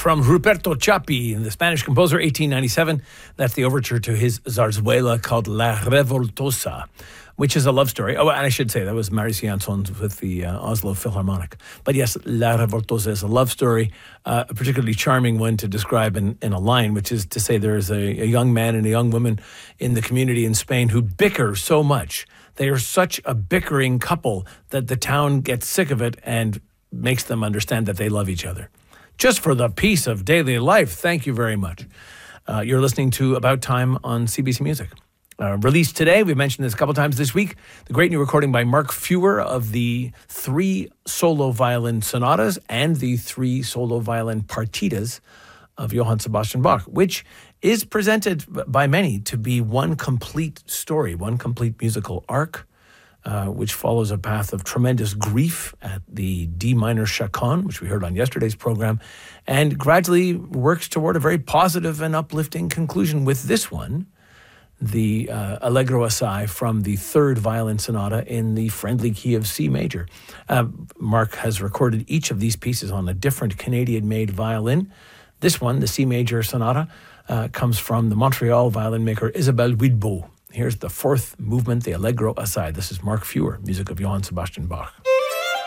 from Ruperto Chappi, the Spanish composer, 1897. That's the overture to his zarzuela called La Revoltosa, which is a love story. Oh, and I should say that was Marius Jansson with the Oslo Philharmonic. But yes, La Revoltosa is a love story, a particularly charming one to describe in a line, which is to say there is a young man and a young woman in the community in Spain who bicker so much. They are such a bickering couple that the town gets sick of it and makes them understand that they love each other. Just for the peace of daily life, thank you very much. You're listening to About Time on CBC Music. Released today, we mentioned this a couple times this week, the great new recording by Mark Feuer of the 3 solo violin sonatas and the 3 solo violin partitas of Johann Sebastian Bach, which is presented by many to be one complete story, one complete musical arc, which follows a path of tremendous grief at the D minor chaconne, which we heard on yesterday's program, and gradually works toward a very positive and uplifting conclusion with this one, the Allegro Assai from the 3rd violin sonata in the friendly key of C major. Mark has recorded each of these pieces on a different Canadian-made violin. This one, the C major sonata, comes from the Montreal violin maker Isabelle Widbeau. Here's the 4th movement, the Allegro Assai. This is Mark Feuer, music of Johann Sebastian Bach.